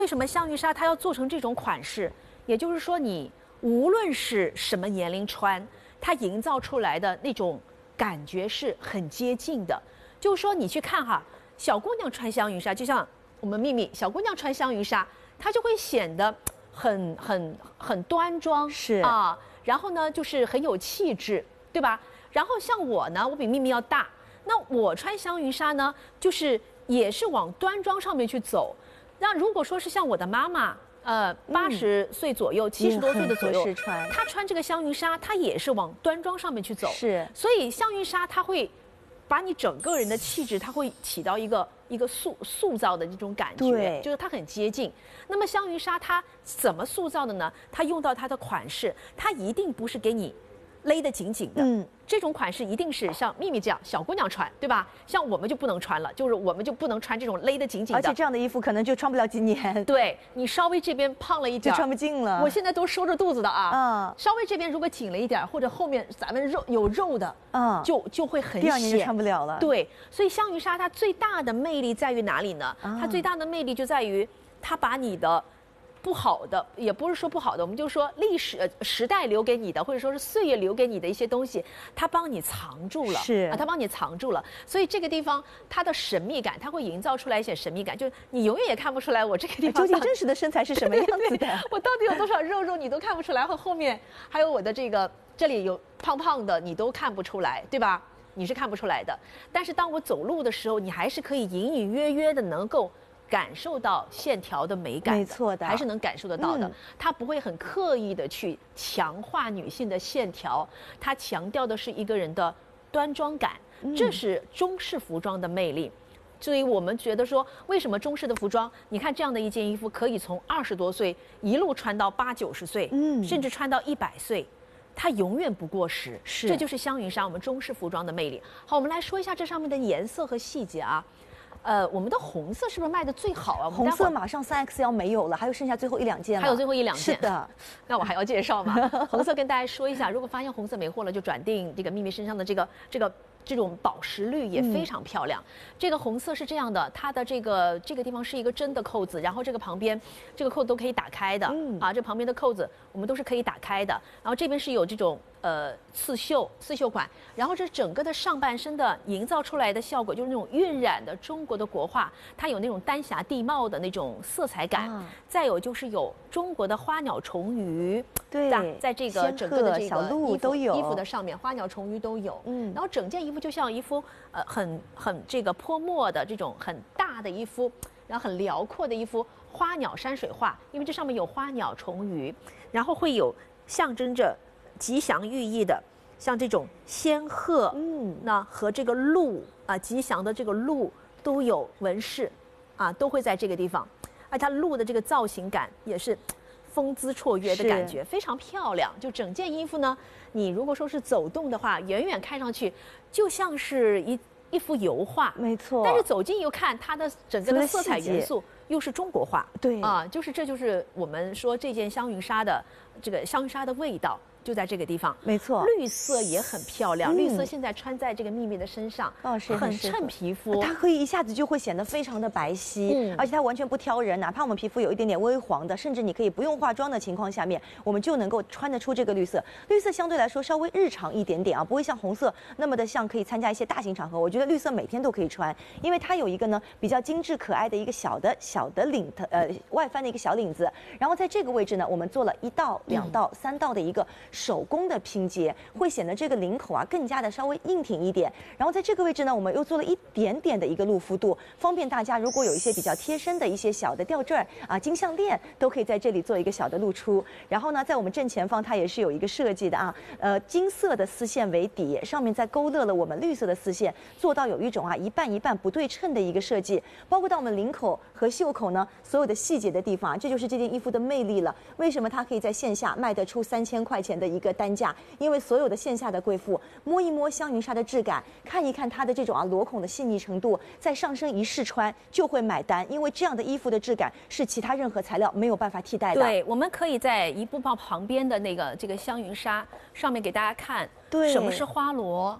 为什么香云纱它要做成这种款式？也就是说，你无论是什么年龄穿，它营造出来的那种感觉是很接近的。就是说，你去看哈，小姑娘穿香云纱，就像我们秘密小姑娘穿香云纱，她就会显得很端庄， 是啊，然后呢就是很有气质，对吧？然后像我呢，我比秘密要大，那我穿香云纱呢，就是也是往端庄上面去走。那如果说是像我的妈妈，80岁左右、70多岁的左右，她穿这个香云纱，她也是往端庄上面去走。 是， 所以香云纱它会把你整个人的气质，它会起到一个塑造的这种感觉，就是它很接近。那么香云纱它怎么塑造的呢？它用到它的款式，它一定不是给你勒得紧紧的，这种款式一定是像秘密这样小姑娘穿，对吧？像我们就不能穿了，就是我们就不能穿这种勒得紧紧的， 而且这样的衣服可能就穿不了几年。 对，你稍微这边胖了一点， 就穿不进了。 我现在都收着肚子的啊，稍微这边如果紧了一点，或者后面咱们有肉的，就会很显， 第2年就穿不了了。 对，所以香云纱它最大的魅力在于哪里呢？它最大的魅力就在于它把你的不好的，也不是说不好的，我们就说历史时代留给你的，或者说是岁月留给你的一些东西，它帮你藏住了， 是啊，它帮你藏住了。所以这个地方它的神秘感，它会营造出来一些神秘感，就是你永远也看不出来我这个地方究竟真实的身材是什么样子的， 我到底有多少肉你都看不出来，和后面还有我的这里有胖胖的，你都看不出来，对吧？你是看不出来的。但是当我走路的时候，你还是可以隐隐约约的能够感受到线条的美感， 没错的， 还是能感受得到的。它不会很刻意的去强化女性的线条，它强调的是一个人的端庄感，这是中式服装的魅力。所以我们觉得说，为什么中式的服装，你看这样的一件衣服，可以从20多岁一路穿到80、90岁，甚至穿到100岁。它永远不过时，这就是香云纱我们中式服装的魅力。好，我们来说一下这上面的颜色和细节啊。我们的红色是不是卖的最好啊？ 红色马上3XL没有了，还有剩下最后1、2件了。 还有最后1、2件。 是的， 那我还要介绍吗？红色跟大家说一下，如果发现红色没货了，就转订这个秘密身上的这种宝石绿也非常漂亮。这个红色是这样的，它的这个地方是一个真的扣子，然后这个旁边这个扣子都可以打开的，啊，这旁边的扣子我们都是可以打开的。然后这边是有这种刺绣款，然后这整个的上半身的营造出来的效果就是那种晕染的中国的国画，它有那种丹霞地貌的那种色彩感。再有就是有中国的花鸟虫鱼， 对， 在这个整个的这个衣服的上面，花鸟虫鱼都有。然后整件衣服就像一幅很这个泼墨的这种很大的一幅，然后很辽阔的一幅花鸟山水画，因为这上面有花鸟虫鱼，然后会有象征着吉祥寓意的，像这种仙鹤，那和这个鹿啊，吉祥的这个鹿都有纹饰，啊，都会在这个地方，而它鹿的这个造型感也是风姿绰约的感觉，非常漂亮。就整件衣服呢，你如果说是走动的话，远远看上去就像是一幅油画， 没错。 但是走近又看它的整个的色彩元素又是中国画， 对啊，这就是我们说这件香云纱的这个香云纱的味道。就在这个地方， 没错， 绿色也很漂亮。绿色现在穿在这个秘密的身上，很衬皮肤， 它可以一下子就会显得非常的白皙，而且它完全不挑人，哪怕我们皮肤有一点点微黄的，甚至你可以不用化妆的情况下面，我们就能够穿得出这个绿色。绿色相对来说稍微日常一点点啊，不会像红色那么的像可以参加一些大型场合。我觉得绿色每天都可以穿，因为它有一个呢比较精致可爱的一个小的领外翻的一个小领子，然后在这个位置呢，我们做了1道、2道、3道的一个手工的拼接，会显得这个领口啊更加的稍微硬挺一点。然后在这个位置呢，我们又做了一点点的一个露肤度，方便大家如果有一些比较贴身的一些小的吊坠啊、金项链，都可以在这里做一个小的露出。然后呢，在我们正前方它也是有一个设计的啊，金色的丝线为底，上面再勾勒了我们绿色的丝线，做到有一种啊一半一半不对称的一个设计。包括到我们领口和袖口呢，所有的细节的地方啊，这就是这件衣服的魅力了。为什么它可以在线下卖得出3000块钱的一个单价？因为所有的线下的贵妇摸一摸香云纱的质感，看一看它的这种裸孔的细腻程度，在上身一试穿就会买单，因为这样的衣服的质感是其他任何材料没有办法替代的。 对，我们可以在一步旁边的这个香云纱上面给大家看，什么是花螺。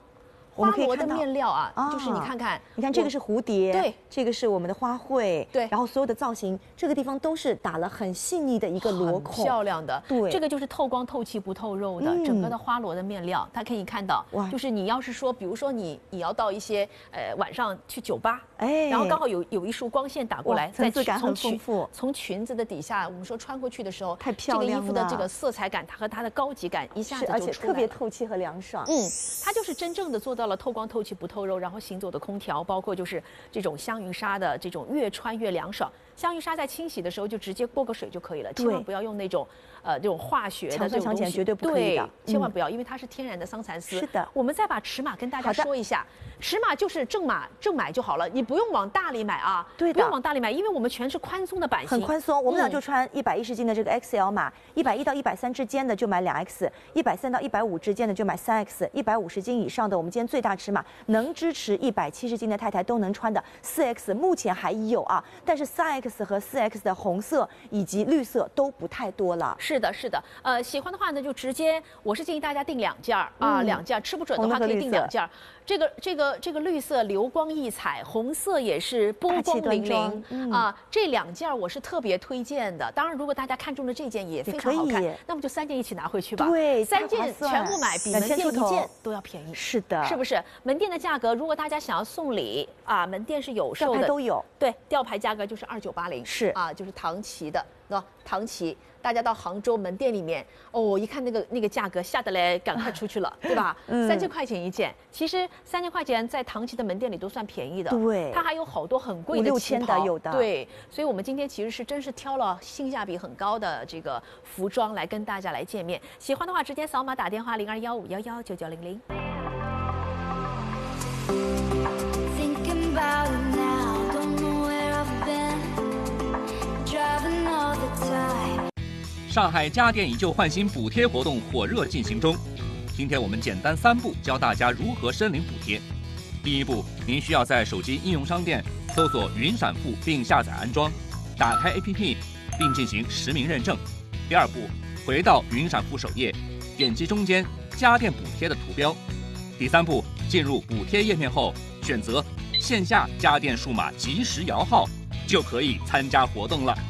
我们可以花螺的看到面料啊，就是你看看， 你看这个是蝴蝶， 对， 这个是我们的花卉， 对， 然后所有的造型，这个地方都是打了很细腻的一个螺孔， 漂亮的。 对， 这个就是透光透气不透肉的，整个的花螺的面料，它可以看到，就是你要是说，比如说你要到一些晚上去酒吧，然后刚好有一束光线打过来， 层次感很丰富， 从裙子的底下，我们说穿过去的时候， 太漂亮了， 这个衣服的这个色彩感，它和它的高级感一下子就出来了， 而且特别透气和凉爽。 它就是真正的做到了透光透气不透肉，然后行走的空调，包括就是这种香云纱的这种越穿越凉爽。香云纱在清洗的时候就直接过个水就可以了，千万不要用那种这种化学的这种东西， 绝对不可以的， 千万不要，因为它是天然的桑蚕丝。 是的， 我们再把尺码跟大家说一下，尺码就是正买就好了，你不用往大里买啊， 对的， 不用往大里买，因为我们全是宽松的版型， 很宽松。我们俩就穿110斤的这个 XL 码，110到130之间的就买2X，130到150之间的就买3X，150斤以上的我们今天最大尺码能支持170斤的太太都能穿的4X，目前还有啊，但是3X 和4X 的红色以及绿色都不太多了。 是的，是的，喜欢的话呢就直接，我是建议大家订2件啊，2件，吃不准的话可以订2件。这个绿色流光溢彩，红色也是波光粼粼啊，这2件我是特别推荐的。当然，如果大家看中了这件也非常好看，那么就3件一起拿回去吧。 对 ，3件全部买比门店1件都要便宜。 是的， 是不是？门店的价格，如果大家想要送礼啊，门店是有售的， 都有。 对，吊牌价格就是2980， 是啊，就是唐奇的，唐奇。大家到杭州门店里面，一看那个价格，吓得来赶快出去了，对吧？3000块钱一件，其实3000块钱在唐奇的门店里都算便宜的。 对， 它还有好多很贵的旗袍， 有的。 对，所以我们今天其实是真是挑了性价比很高的这个服装来跟大家来见面。喜欢的话直接扫码打电话0215119900。 上海家电以旧换新补贴活动火热进行中，今天我们简单3步教大家如何申领补贴。第一步，您需要在手机应用商店搜索云闪付并下载安装，打开 APP 并进行实名认证。第二步，回到云闪付首页，点击中间家电补贴的图标。第三步，进入补贴页面后，选择线下家电数码即时摇号，就可以参加活动了。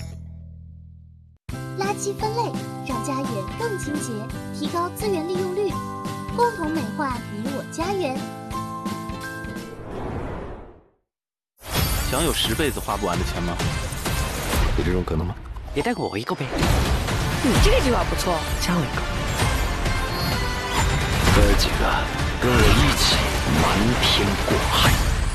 垃圾分类，让家园更清洁，提高资源利用率，共同美化你我家园。 想有10辈子花不完的钱吗？有这种可能吗？ 也带我一个呗。 你这个计划不错， 加我一个。 哥几个，跟我一起瞒天过海。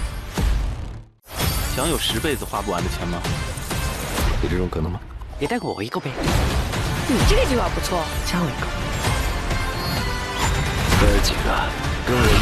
想有10辈子花不完的钱吗？有这种可能吗？ 也带我一个呗。 你这个计划不错， 加我一个。 哥几个，跟我